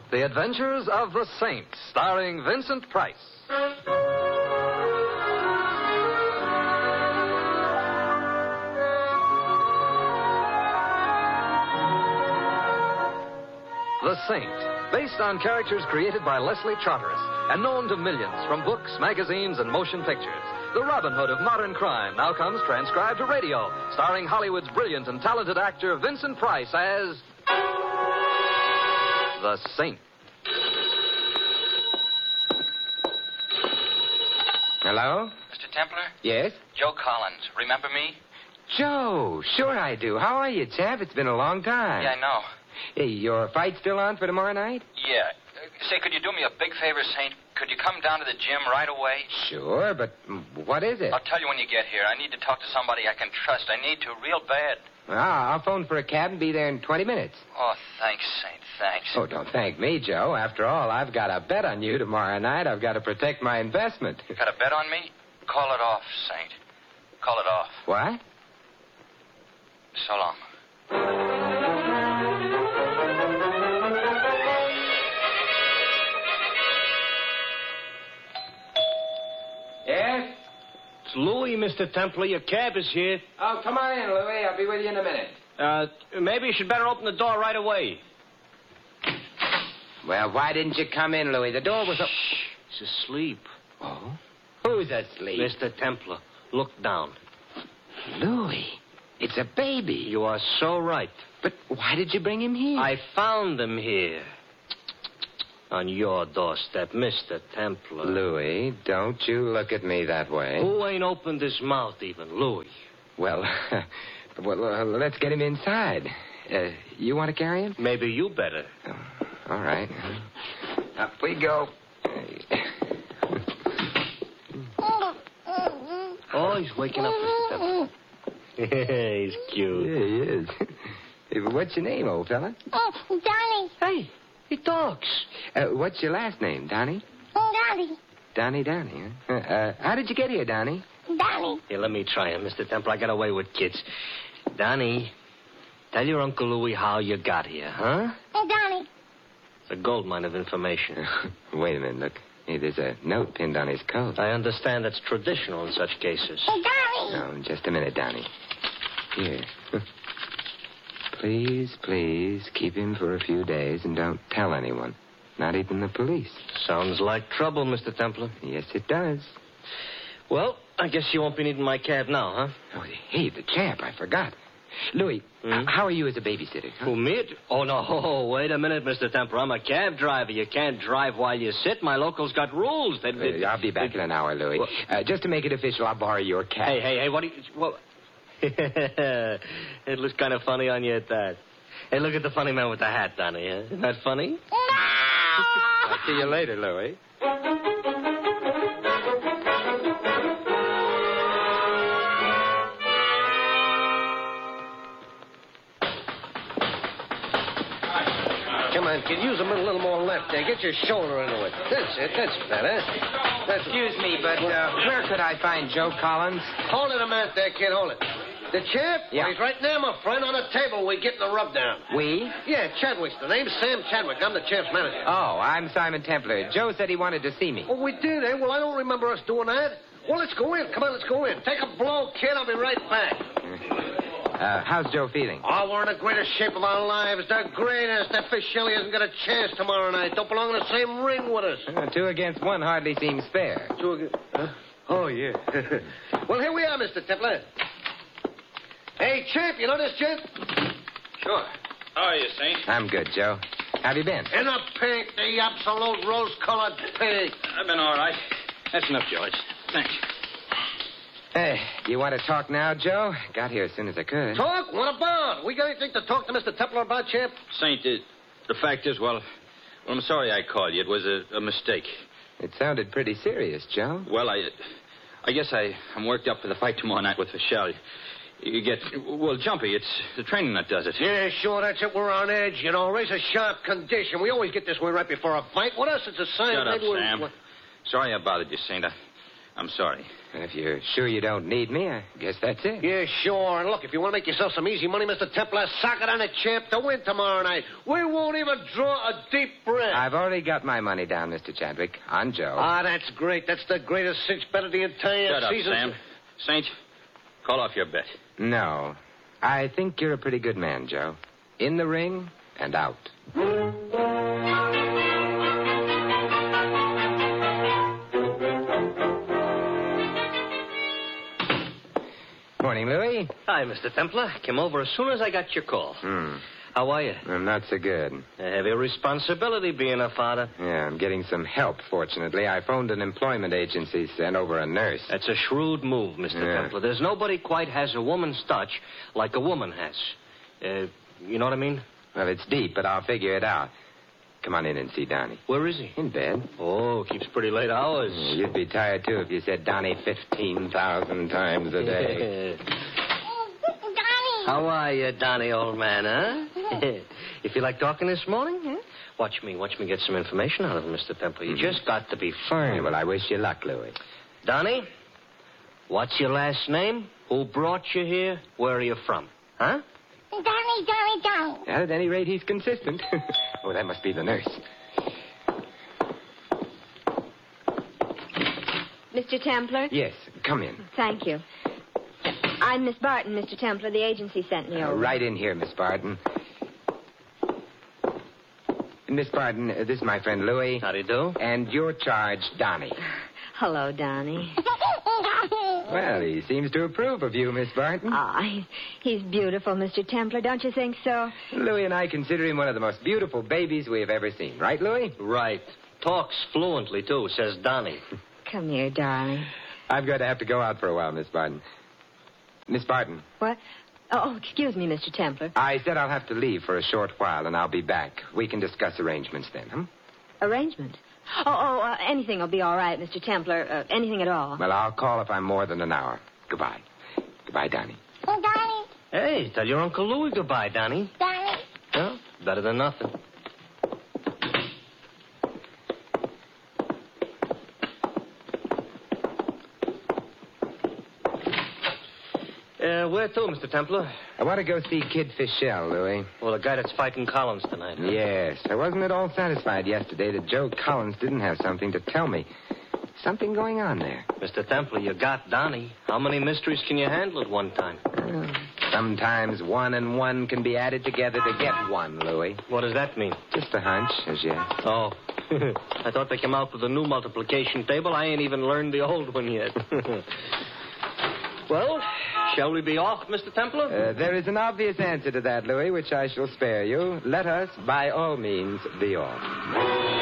The Adventures of the Saint, starring Vincent Price. The Saint, based on characters created by Leslie Charteris and known to millions from books, magazines, and motion pictures. The Robin Hood of modern crime now comes transcribed to radio, starring Hollywood's brilliant and talented actor Vincent Price as the Saint. Hello? Mr. Templar? Yes? Joe Collins. Remember me? Joe, sure I do. How are you, chap? It's been a long time. Yeah, I know. Hey, your fight still on for tomorrow night? Yeah. Say, could you do me a big favor, Saint? Could you come down to the gym right away? Sure, but what is it? I'll tell you when you get here. I need to talk to somebody I can trust. I need to real bad. I'll phone for a cab and be there in 20 minutes. Oh, thanks, Saint. Thanks. Oh, don't thank me, Joe. After all, I've got a bet on you tomorrow night. I've got to protect my investment. Got a bet on me? Call it off, Saint. Call it off. What? So long. Yes? It's Louis, Mr. Templar. Your cab is here. Oh, come on in, Louis. I'll be with you in a minute. Maybe you should better open the door right away. Well, why didn't you come in, Louis? The door was... He's asleep. Oh? Who's asleep? Mr. Templar, look down. Louis, it's a baby. You are so right. But why did you bring him here? I found him here. On your doorstep, Mr. Templar. Louis, don't you look at me that way. Who ain't opened his mouth even, Louis? Well, let's get him inside. You want to carry him? Maybe you better. Oh, all right. Up we go. Oh, he's waking up, Mr. Templar. He's cute. Yeah, he is. Hey, what's your name, old fella? Oh, Donnie. Hey, he talks. What's your last name, Donnie? Donnie. Donnie, huh? How did you get here, Donnie? Donnie. Here, let me try him, Mr. Templar. I got away with kids. Donnie, tell your Uncle Louis how you got here, huh? Donnie. It's a goldmine of information. Wait a minute, look. Hey, there's a note pinned on his coat. I understand that's traditional in such cases. Donnie. Oh, just a minute, Donnie. Here. Please keep him for a few days and don't tell anyone. Not even the police. Sounds like trouble, Mr. Templar. Yes, it does. Well, I guess you won't be needing my cab now, huh? Oh, hey, the champ, I forgot. Louis, how are you as a babysitter? Huh? Who, me? Oh, no, wait a minute, Mr. Templar. I'm a cab driver. You can't drive while you sit. My locals got rules. I'll be back in an hour, Louis. Just to make it official, I'll borrow your cab. Hey, what do you... Well, it looks kind of funny on you at that. Hey, look at the funny man with the hat, Donnie. Huh? Isn't that funny? I'll see you later, Louis. Come on, kid. Use a little more left there. Get your shoulder into it. That's it. That's better. Excuse me, but where could I find Joe Collins? Hold it a minute there, kid. Hold it. The champ? Yeah. Well, he's right there, my friend, on the table. We're getting the rub down. We? Yeah, Chadwick's the name. Sam Chadwick. I'm the champ's manager. Oh, I'm Simon Templar. Joe said he wanted to see me. Oh, we did, eh? Well, I don't remember us doing that. Well, let's go in. Come on, let's go in. Take a blow, kid. I'll be right back. How's Joe feeling? Oh, we're in the greatest shape of our lives. The greatest. That fish Shelley hasn't got a chance tomorrow night. Don't belong in the same ring with us. 2 against 1 hardly seems fair. 2 against... Huh? Oh, yeah. Well, here we are, Mr. Templar. Hey, champ, you know this gent? Sure. How are you, Saint? I'm good, Joe. How have you been? In the pink, the absolute rose-colored pink. I've been all right. That's enough, George. Thanks. Hey, you want to talk now, Joe? Got here as soon as I could. Talk? What about? We got anything to talk to Mr. Templar about, champ? Saint, the fact is, well, I'm sorry I called you. It was a mistake. It sounded pretty serious, Joe. Well, I guess I'm worked up for the fight tomorrow night with Michelle. You get, well, jumpy. It's the training that does it. Yeah, sure, that's it. We're on edge, you know. Raise a sharp condition. We always get this way right before a fight. With us, it's a sign. Shut up, maybe Sam. Sorry I bothered you, Saint. I'm sorry. And if you're sure you don't need me, I guess that's it. Yeah, sure. And look, if you want to make yourself some easy money, Mr. Templar, sock it on the champ to win tomorrow night. We won't even draw a deep breath. I've already got my money down, Mr. Chadwick, on Joe. Ah, that's great. That's the greatest cinch bet of the entire Shut up, season. Sam. Saint, call off your bet. No. I think you're a pretty good man, Joe. In the ring and out. Morning, Louis. Hi, Mr. Templar. Came over as soon as I got your call. How are you? I'm not so good. A heavy responsibility being a father. Yeah, I'm getting some help, fortunately. I phoned an employment agency, sent over a nurse. That's a shrewd move, Mr. Yeah. Templar. There's nobody quite has a woman's touch like a woman has. You know what I mean? Well, it's deep, but I'll figure it out. Come on in and see Donnie. Where is he? In bed. Oh, keeps pretty late hours. You'd be tired, too, if you said Donnie 15,000 times a day. Donnie. How are you, Donnie, old man, huh? You feel like talking this morning? Huh? Watch me get some information out of him, Mr. Templar. You just got to be firm. Yeah, well, I wish you luck, Louis. Donnie, what's your last name? Who brought you here? Where are you from? Huh? Donnie. Well, at any rate, he's consistent. Oh, that must be the nurse. Mr. Templar? Yes, come in. Thank you. I'm Miss Barton, Mr. Templar. The agency sent me over. Right in here, Miss Barton. Miss Barton, this is my friend Louis. How do you do? And your charge, Donnie. Hello, Donnie. Well, he seems to approve of you, Miss Barton. He's beautiful, Mr. Templar. Don't you think so? Louis and I consider him one of the most beautiful babies we have ever seen. Right, Louis? Right. Talks fluently, too, says Donnie. Come here, darling. I'm going to have to go out for a while, Miss Barton. Miss Barton. What? Oh, excuse me, Mr. Templar. I said I'll have to leave for a short while, and I'll be back. We can discuss arrangements then, huh? Arrangement? Anything will be all right, Mr. Templar. Anything at all. Well, I'll call if I'm more than an hour. Goodbye. Goodbye, Donnie. Donnie. Hey, tell your Uncle Louis goodbye, Donnie. Donnie. Well, better than nothing. Where to, Mr. Templar? I want to go see Kid Fischel, Louis. Well, the guy that's fighting Collins tonight. Huh? Yes. I wasn't at all satisfied yesterday that Joe Collins didn't have something to tell me. Something going on there. Mr. Templar, you got Donnie. How many mysteries can you handle at one time? Well, sometimes 1 and 1 can be added together to get 1, Louis. What does that mean? Just a hunch, as yet. Oh. I thought they came out with a new multiplication table. I ain't even learned the old one yet. Well, shall we be off, Mr. Templar? There is an obvious answer to that, Louis, which I shall spare you. Let us, by all means, be off.